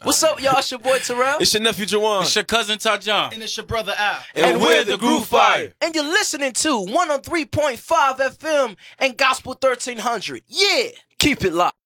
What's up, y'all? It's your boy Terrell. It's your nephew Jawan. It's your cousin Tajon. And it's your brother Al. And we're the Groove Fire. And you're listening to 103.5 FM and Gospel 1300. Yeah, keep it locked.